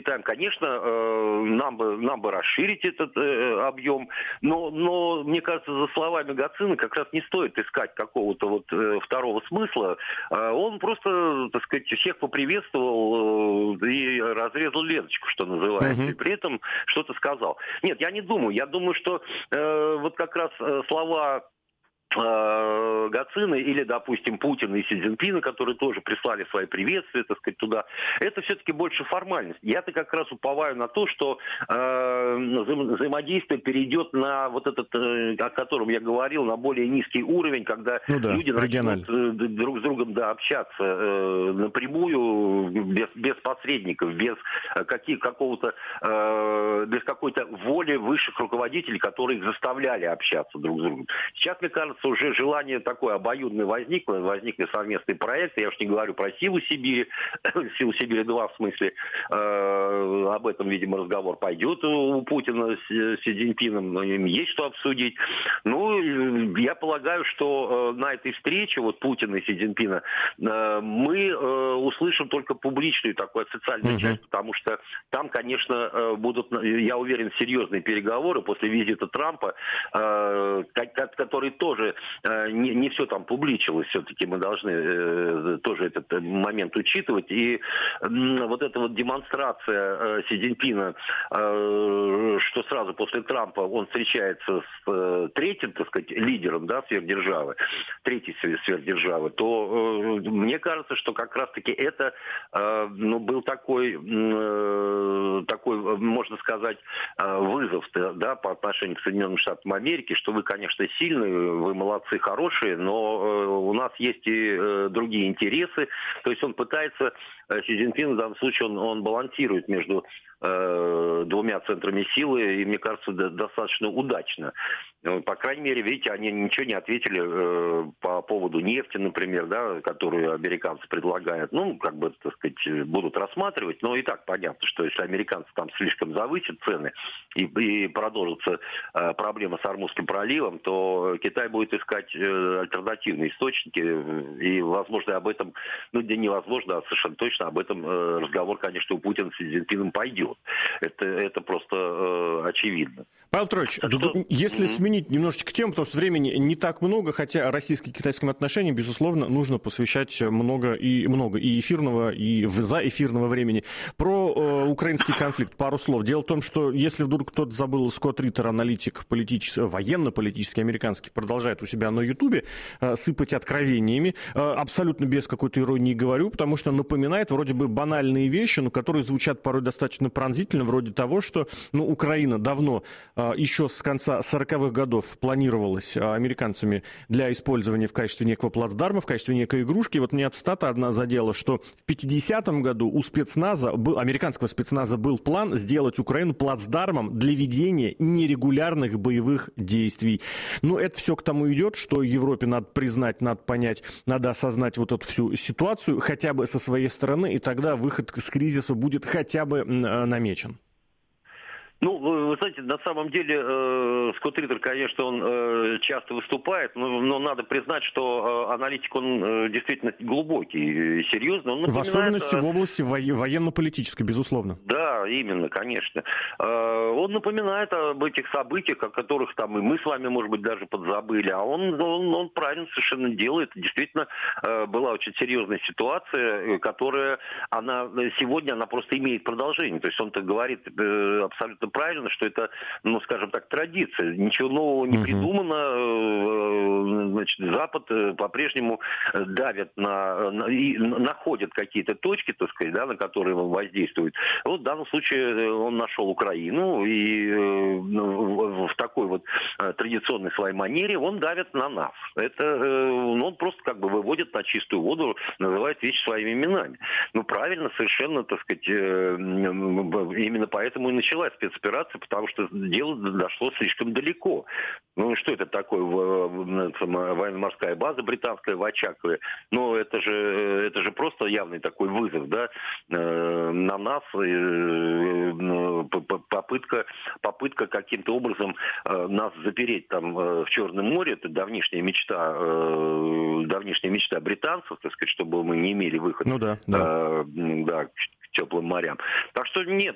Китаем, конечно, нам бы расширить этот объем, но мне кажется, за словами Гацина как раз не стоит искать какого-то вот второго смысла. Он просто, так сказать, всех поприветствовал и разрезал ленточку, что называется, и при этом что-то сказал. Нет, я не думаю. Я думаю, что вот как раз слова Гацина или, допустим, Путина и Си Цзиньпина, которые тоже прислали свои приветствия, так сказать, туда, это все-таки больше формальность. Я-то как раз уповаю на то, что взаимодействие перейдет на вот этот, о котором я говорил, на более низкий уровень, когда люди начнут друг с другом общаться напрямую, без посредников, без какого-то, без какой-то воли высших руководителей, которые их заставляли общаться друг с другом. Сейчас, мне кажется, уже желание такое обоюдное возникли совместные проекты, я уж не говорю про Силу Сибири, Силу Сибири-2 в смысле, об этом, видимо, разговор пойдет у Путина с Си Цзиньпином, им есть что обсудить. Ну, я полагаю, что на этой встрече, вот Путина и Си Цзиньпина, мы услышим только публичную такую официальную часть, потому что там, конечно, будут, я уверен, серьезные переговоры после визита Трампа, который тоже не все там публичилось, все-таки мы должны тоже этот момент учитывать. И вот эта вот демонстрация Си Цзиньпина, что сразу после Трампа он встречается с третьим, так сказать, лидером, да, сверхдержавы, третьей сверхдержавы, то мне кажется, что как раз-таки это был такой, можно сказать, вызов, да, по отношению к Соединенным Штатам Америки, что вы, конечно, сильны, вы молодцы, хорошие, но у нас есть и другие интересы. То есть он пытается, Си Цзиньпин в данном случае, он балансирует между двумя центрами силы, и, мне кажется, достаточно удачно. По крайней мере, видите, они ничего не ответили по поводу нефти, например, да, которую американцы предлагают. Ну, как бы, так сказать, будут рассматривать, но и так понятно, что если американцы там слишком завысят цены и продолжится проблема с Ормузским проливом, то Китай будет искать альтернативные источники, и, возможно, об этом, ну, невозможно, а совершенно точно об этом разговор, конечно, у Путина с Си Цзиньпином пойдет. Это просто очевидно. Павел Петрович, если сменить немножечко тему, потому что времени не так много, хотя российско-китайским отношениям, безусловно, нужно посвящать много и эфирного, и заэфирного времени. Про украинский конфликт пару слов. Дело в том, что если вдруг кто-то забыл, Скотт Риттер, аналитик военно-политический американский, продолжает у себя на Ютубе сыпать откровениями, абсолютно без какой-то иронии говорю, потому что напоминает вроде бы банальные вещи, но которые звучат порой достаточно пронзительно, вроде того, что Украина давно, еще с конца 40-х годов планировалась американцами для использования в качестве некого плацдарма, в качестве некой игрушки. Вот мне цитата одна задела, что в 50-м году у американского спецназа был план сделать Украину плацдармом для ведения нерегулярных боевых действий. Но это все к тому идет, что Европе надо признать, надо понять, надо осознать вот эту всю ситуацию хотя бы со своей стороны, и тогда выход из кризиса будет хотя бы намечен. Ну, вы знаете, на самом деле Скотт Риттер, конечно, он часто выступает, но надо признать, что аналитик, он действительно глубокий и серьезный. Он в особенности в области военно-политической, безусловно. Да, именно, конечно. Он напоминает об этих событиях, о которых там и мы с вами, может быть, даже подзабыли, а он правильно совершенно делает. Действительно, была очень серьезная ситуация, которая, сегодня она просто имеет продолжение. То есть он-то говорит абсолютно правильно, что это, ну, скажем так, традиция. Ничего нового не придумано. Значит, Запад по-прежнему давит и находит какие-то точки, так сказать, да, на которые он воздействует. Вот в данном случае он нашел Украину, и в такой вот традиционной своей манере он давит на нас. Он просто как бы выводит на чистую воду, называет вещи своими именами. Ну, правильно, совершенно, так сказать, именно поэтому и началась спецоперация, потому что дело дошло слишком далеко. Ну, что это такое, военно-морская база британская в Очакове? Ну, это же просто явный такой вызов, да, на нас, попытка каким-то образом нас запереть там в Черном море, это давнишняя мечта британцев, так сказать, чтобы мы не имели выхода к теплым морям. Так что нет,